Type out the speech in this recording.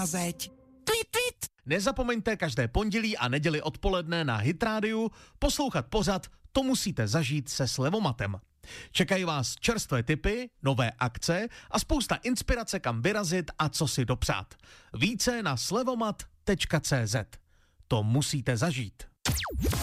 zeď. Tweet, tweet. Nezapomeňte každé pondělí a neděli odpoledne na Hit Radio poslouchat pořad To musíte zažít se Slevomatem. Čekají vás čerstvé tipy, nové akce a spousta inspirace, kam vyrazit a co si dopřát. Více na slevomat.cz. To musíte zažít.